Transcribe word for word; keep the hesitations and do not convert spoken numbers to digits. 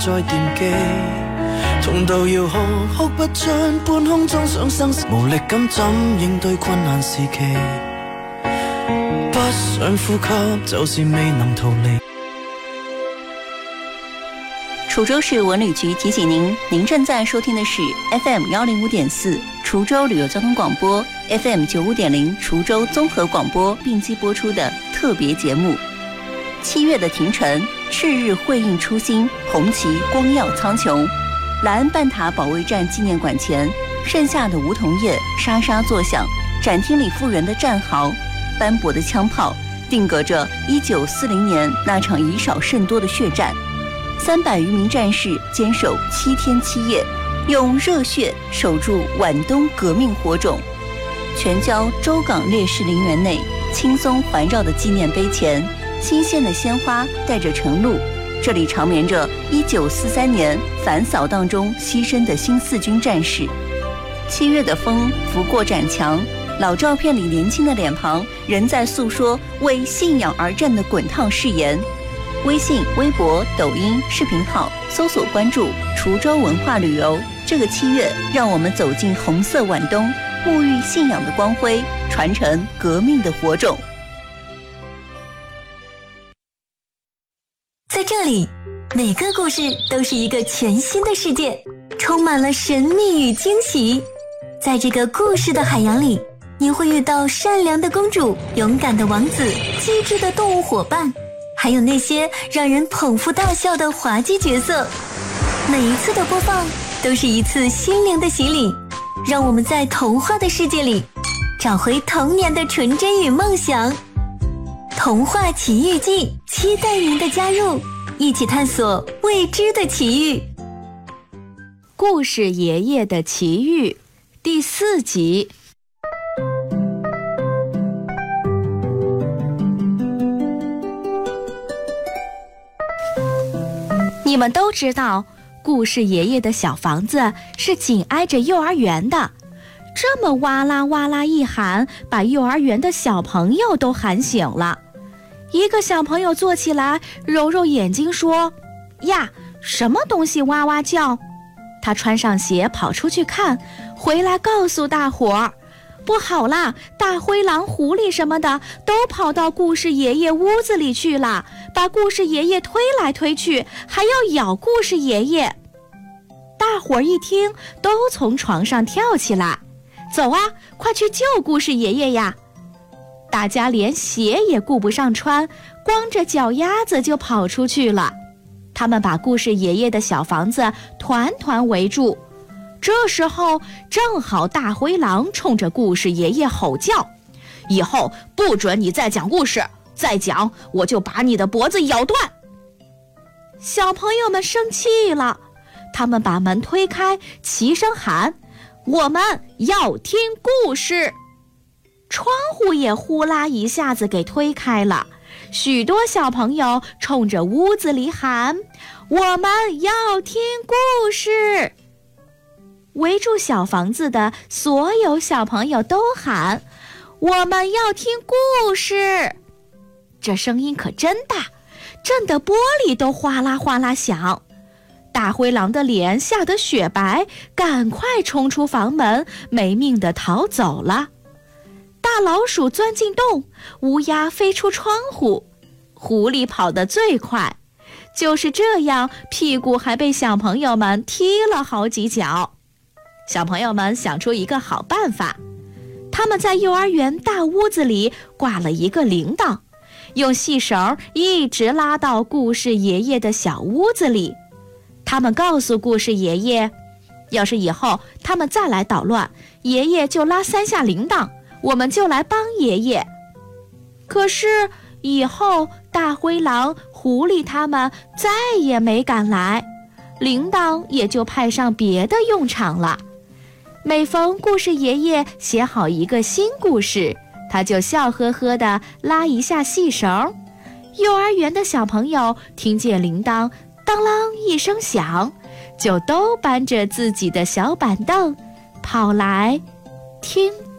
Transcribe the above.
再惦記，痛到要哭，哭不出，半空中想生死，無力感怎應對困難時期，不想呼吸，就是未能逃離。 滁州市文旅局提醒您，您正在收听的是 F M 一零五点四 滁州旅游交通广播 ，F M 九十五点零 滁州综合广播并机播出的特别节目。七月的庭城，赤日辉映初心，红旗光耀苍穹。莱恩半塔保卫战纪念馆前，盛夏的梧桐叶沙沙作响，展厅里复原的战壕，斑驳的枪炮，定格着一九四零年那场以少胜多的血战。三百余名战士坚守七天七夜，用热血守住皖东革命火种。全郊州港烈士陵园内，轻松环绕的纪念碑前，新鲜的鲜花带着晨露，这里长眠着一九四三年反扫荡中牺牲的新四军战士。七月的风拂过展墙，老照片里年轻的脸庞仍在诉说为信仰而战的滚烫誓言。微信、微博、抖音视频号搜索关注滁州文化旅游。这个七月，让我们走进红色皖东，沐浴信仰的光辉，传承革命的火种。 在这里，每个故事都是一个全新的世界，充满了神秘与惊喜。在这个故事的海洋里，你会遇到善良的公主、勇敢的王子、机智的动物伙伴，还有那些让人捧腹大笑的滑稽角色。每一次的播放都是一次心灵的洗礼，让我们在童话的世界里找回童年的纯真与梦想。童话奇遇记，期待您的加入，一起探索未知的奇遇。 故事爷爷的奇遇第四集。你们都知道，故事爷爷的小房子是紧挨着幼儿园的，这么哇啦哇啦一喊，把幼儿园的小朋友都喊醒了。一个小朋友坐起来，揉揉眼睛说：呀，什么东西哇哇叫？他穿上鞋跑出去看，回来告诉大伙儿，不好啦，大灰狼、狐狸什么的都跑到故事爷爷屋子里去了，把故事爷爷推来推去，还要咬故事爷爷。大伙儿一听，都从床上跳起来，走啊，快去救故事爷爷呀！大家连鞋也顾不上穿，光着脚丫子就跑出去了。他们把故事爷爷的小房子团团围住。这时候正好大灰狼冲着故事爷爷吼叫：以后不准你再讲故事，再讲我就把你的脖子咬断。小朋友们生气了，他们把门推开，齐声喊：我们要听故事。窗户也呼啦一下子给推开了，许多小朋友冲着屋子里喊：我们要听故事。围住小房子的所有小朋友都喊：我们要听故事。这声音可真大，震得玻璃都哗啦哗啦响。大灰狼的脸吓得雪白，赶快冲出房门，没命地逃走了。大老鼠钻进洞，乌鸦飞出窗户，狐狸跑得最快。就是这样，屁股还被小朋友们踢了好几脚。小朋友们想出一个好办法，他们在幼儿园大屋子里挂了一个铃铛，用细绳一直拉到故事爷爷的小屋子里。他们告诉故事爷爷，要是以后他们再来捣乱，爷爷就拉三下铃铛，我们就来帮爷爷。可是以后大灰狼、狐狸他们再也没敢来，铃铛也就派上别的用场了。每逢故事爷爷写好一个新故事，他就笑呵呵地拉一下细绳。幼儿园的小朋友听见铃铛当啷一声响，就都搬着自己的小板凳跑来听